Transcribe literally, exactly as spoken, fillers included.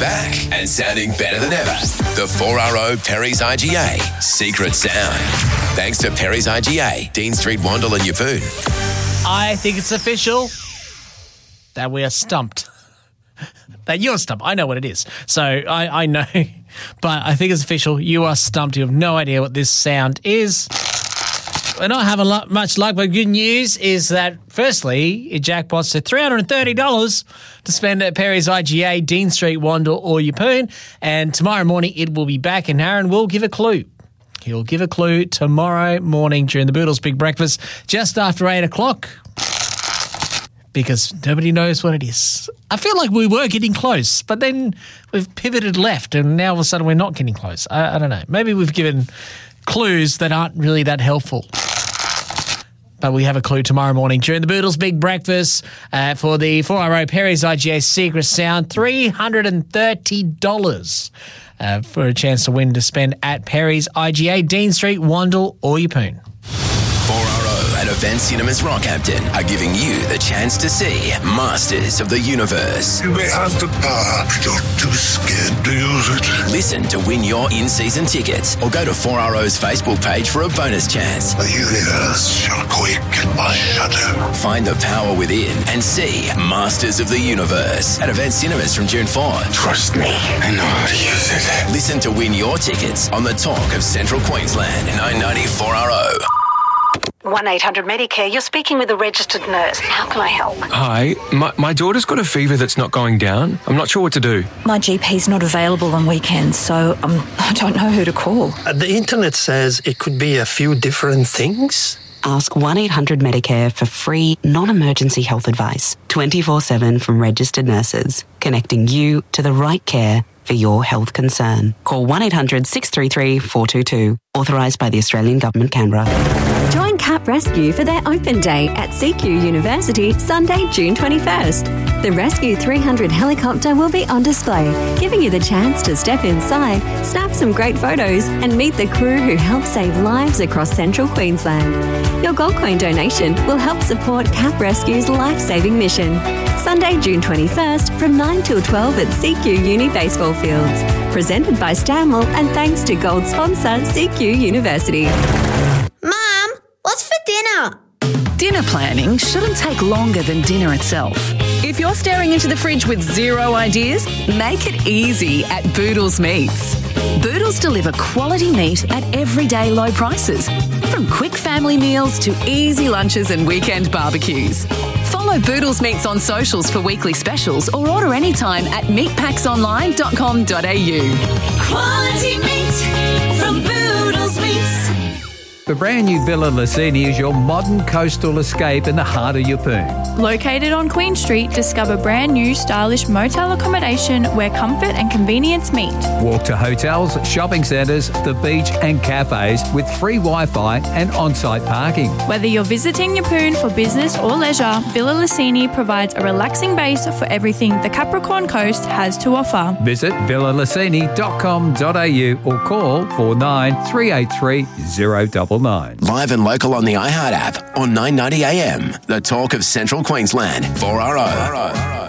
back and sounding better than ever. The four R O Perry's I G A Secret Sound. Thanks to Perry's I G A, Dean Street, Wandle and Yeppoon. I think it's official that we are stumped. That you're stumped. I know what it is. So I, I know. But I think it's official. You are stumped. You have no idea what this sound is. We're not having lo- much luck, but good news is that, firstly, it jackpots to three hundred thirty dollars to spend at Perry's I G A, Dean Street, Wandle or Yeppoon. And tomorrow morning it will be back and Aaron will give a clue. He'll give a clue tomorrow morning during the Boodles Big Breakfast just after eight o'clock because nobody knows what it is. I feel like we were getting close, but then we've pivoted left and now all of a sudden we're not getting close. I, I don't know. Maybe we've given clues that aren't really that helpful. But we have a clue tomorrow morning during the Boodles Big Breakfast uh, for the four R O Perry's I G A Secret Sound, three hundred thirty dollars uh, for a chance to win to spend at Perry's I G A, Dean Street, Wandle or Yeppoon. four R O and Event Cinemas Rockhampton are giving you the chance to see Masters of the Universe. You may have the power, but you're too scared to use it. Listen to win your in-season tickets or go to four R O's Facebook page for a bonus chance. The universe shall quake at my shadow. Find the power within and see Masters of the Universe at Event Cinemas from June fourth. Trust me, I know how to use it. Listen to win your tickets on the Talk of Central Queensland, nine ninety four R O. one eight hundred Medicare, you're speaking with a registered nurse. How can I help? Hi, my, my daughter's got a fever that's not going down. I'm not sure what to do. My G P's not available on weekends, so um, I don't know who to call. Uh, the internet says it could be a few different things. Ask one eight hundred Medicare for free, non-emergency health advice, twenty-four seven from registered nurses, connecting you to the right care for your health concern. Call one eight hundred six three three four two two. Authorised by the Australian Government, Canberra. Join Cap Rescue for their open day at C Q University, Sunday, June twenty-first. The Rescue three hundred helicopter will be on display, giving you the chance to step inside, snap some great photos, and meet the crew who help save lives across central Queensland. Your Gold Coin donation will help support Cap Rescue's life-saving mission. Sunday, June twenty-first, from nine till twelve at C Q Uni Baseball Fields. Presented by Stanwell and thanks to gold sponsor C Q University. Mum, what's for dinner? Dinner planning shouldn't take longer than dinner itself. If you're staring into the fridge with zero ideas, make it easy at Boodles Meats. Boodles deliver quality meat at everyday low prices, from quick family meals to easy lunches and weekend barbecues. Follow Boodles Meats on socials for weekly specials or order anytime at meat packs online dot com dot a u. Quality meat from Boodles Meats. The brand new Villa Lucini is your modern coastal escape in the heart of Yeppoon. Located on Queen Street, discover brand new stylish motel accommodation where comfort and convenience meet. Walk to hotels, shopping centres, the beach and cafes with free Wi-Fi and on-site parking. Whether you're visiting Yeppoon for business or leisure, Villa Lucini provides a relaxing base for everything the Capricorn Coast has to offer. Visit villa lucini dot com dot a u or call four nine three eight three zero nine nine. Live and local on the iHeart app on nine ninety A M. The Talk of Central Queensland, four R O.